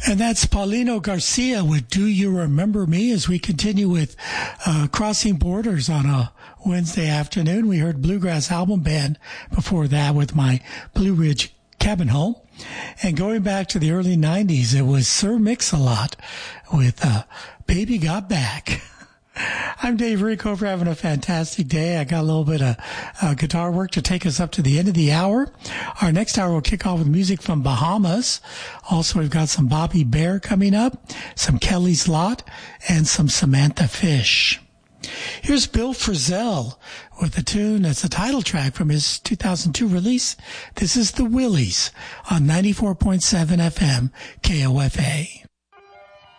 And that's Paulino Garcia with Do You Remember Me as we continue with Crossing Borders on a Wednesday afternoon. We heard Bluegrass Album Band before that with My Blue Ridge Cabin Home. And going back to the early 90s, it was Sir Mix-a-Lot with Baby Got Back. I'm Dave Rico for having a fantastic day. I got a little bit of guitar work to take us up to the end of the hour. Our next hour will kick off with music from Bahamas. Also, we've got some Bobby Bear coming up, some Kelly's Lot, and some Samantha Fish. Here's Bill Frisell with a tune that's a title track from his 2002 release. This is The Willies on 94.7 FM KOFA.